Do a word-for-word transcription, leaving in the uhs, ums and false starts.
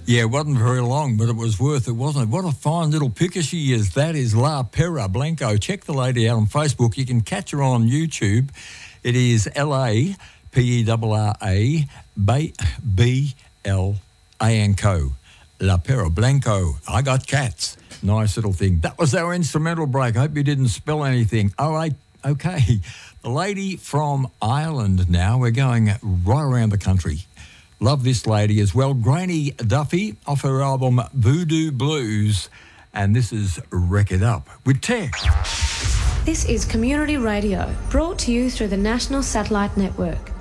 Yeah, it wasn't very long, but it was worth it, wasn't it? What a fine little picker she is. That is La Perra Blanco. Check the lady out on Facebook. You can catch her on YouTube. It is L A P E R R A B L A N C O. La Perra Blanco. I got cats. Nice little thing. That was our instrumental break. I hope you didn't spill anything. All right, okay. The lady from Ireland now. We're going right around the country. Love this lady as well. Granny Duffy off her album Voodoo Blues. And this is Wreck It Up with Tech. This is Community Radio, brought to you through the National Satellite Network.